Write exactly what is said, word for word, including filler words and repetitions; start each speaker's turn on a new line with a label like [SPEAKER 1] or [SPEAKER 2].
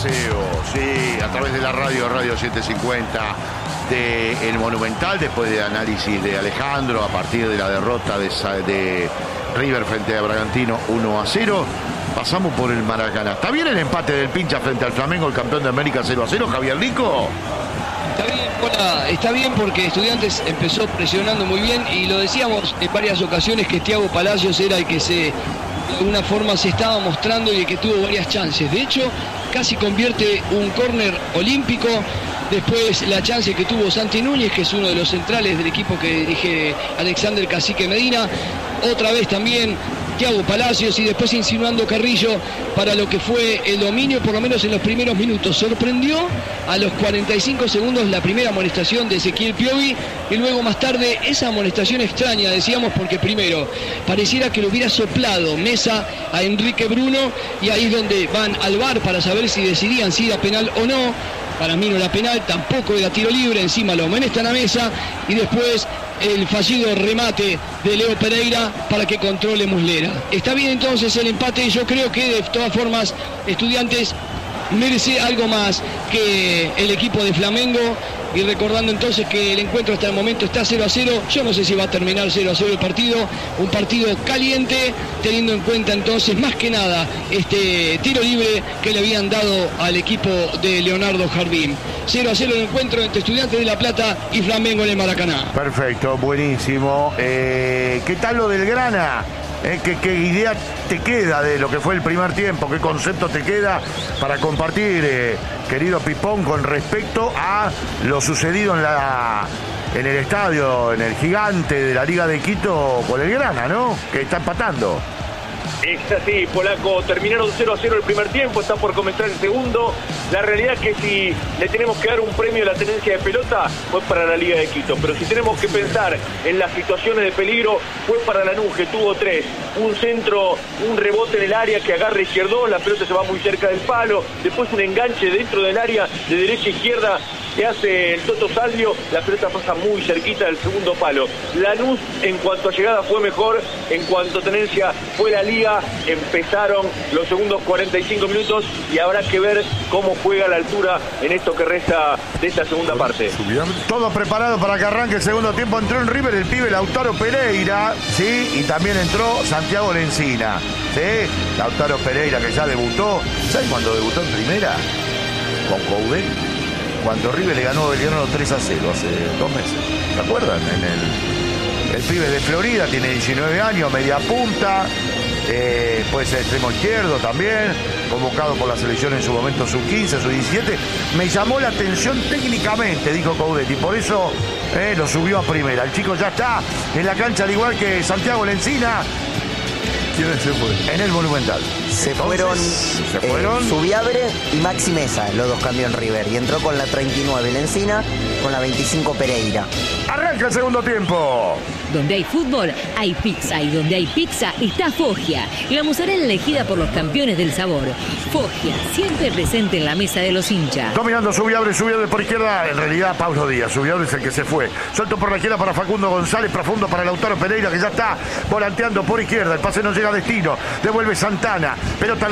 [SPEAKER 1] paseo, sí, a través de la radio, Radio setecientos cincuenta de El Monumental, después de análisis de Alejandro, a partir de la derrota de, de River frente a Bragantino uno a cero, pasamos por el Maracaná. ¿Está bien el empate del Pincha frente al Flamengo, el campeón de América cero a cero, Javier Rico?
[SPEAKER 2] Está bien, Pola, está bien porque Estudiantes empezó presionando muy bien y lo decíamos en varias ocasiones que Thiago Palacios era el que se, de alguna forma se estaba mostrando y el que tuvo varias chances. De hecho, casi convierte un córner olímpico. Después la chance que tuvo Santi Núñez, que es uno de los centrales del equipo que dirige Alexander Cacique Medina. Otra vez también Thiago Palacios y después insinuando Carrillo para lo que fue el dominio, por lo menos en los primeros minutos. Sorprendió a los cuarenta y cinco segundos la primera amonestación de Ezequiel Piovi y luego más tarde esa amonestación extraña, decíamos, porque primero pareciera que lo hubiera soplado Mesa a Enrique Bruno y ahí es donde van al V A R para saber si decidían si era penal o no. Para mí no era penal, tampoco era tiro libre, encima lo amonestan a Mesa y después el fallido remate de Leo Pereira para que controle Muslera. Está bien entonces el empate, yo creo que de todas formas Estudiantes merece algo más que el equipo de Flamengo. Y recordando entonces que el encuentro hasta el momento está cero a cero, yo no sé si va a terminar cero a cero el partido, un partido caliente, teniendo en cuenta entonces más que nada este tiro libre que le habían dado al equipo de Leonardo Jardín. cero a cero el encuentro entre Estudiantes de La Plata y Flamengo en el Maracaná.
[SPEAKER 1] Perfecto, buenísimo. Eh, ¿Qué tal lo del Grana? Eh, ¿qué, ¿Qué idea te queda de lo que fue el primer tiempo? ¿Qué concepto te queda para compartir, eh, querido Pipón, con respecto a lo sucedido en la en el estadio, en el gigante de la Liga de Quito con el Grana, ¿no? Que está empatando.
[SPEAKER 3] Es así, Polaco, terminaron cero a cero el primer tiempo, está por comenzar el segundo. La realidad es que si le tenemos que dar un premio a la tenencia de pelota, fue para la Liga de Quito. Pero si tenemos que pensar en las situaciones de peligro, fue para Lanús, que tuvo tres. Un centro, un rebote en el área que agarra izquierdo, la pelota se va muy cerca del palo. Después un enganche dentro del área de derecha a izquierda que hace el Toto Salvio, la pelota pasa muy cerquita del segundo palo. Lanús en cuanto a llegada fue mejor, en cuanto a tenencia fue la Liga. Empezaron los segundos cuarenta y cinco minutos y habrá que ver cómo juega a la altura en esto que resta de esta segunda parte.
[SPEAKER 1] Todo preparado para que arranque el segundo tiempo. Entró en River el pibe Lautaro Pereira, sí, y también entró Santiago Lencina, sí, Lautaro Pereira que ya debutó. ¿Sabes cuándo debutó en primera? Con Coudet, cuando River le ganó a Belgrano tres a cero hace dos meses. ¿Se acuerdan? En el, el pibe de Florida, tiene diecinueve años, media punta. Eh, puede ser extremo izquierdo también, convocado por la selección en su momento sub quince, sub diecisiete. Me llamó la atención técnicamente, dijo Coudet, y por eso eh, lo subió a primera. El chico ya está en la cancha, al igual que Santiago Lencina.
[SPEAKER 4] ¿Quiénes se fueron?
[SPEAKER 1] En el Monumental.
[SPEAKER 5] Se
[SPEAKER 1] Entonces,
[SPEAKER 5] fueron,
[SPEAKER 1] se fueron.
[SPEAKER 5] Eh, Subiabre y Maxi Mesa, los dos cambió en River. Y entró con la treinta y nueve Lencina, con la veinticinco Pereira.
[SPEAKER 1] Arranca el segundo tiempo.
[SPEAKER 6] Donde hay fútbol, hay pizza. Y donde hay pizza, está Foggia. La mozzarella elegida por los campeones del sabor. Foggia, siempre presente en la mesa de los hinchas.
[SPEAKER 1] Dominando Subiabre, Subiabre por izquierda. En realidad, Paulo Díaz. Subiabre es el que se fue. Suelto por la izquierda para Facundo González. Profundo para Lautaro Pereira, que ya está volanteando por izquierda. El pase no llega a destino. Devuelve Santana. Pelota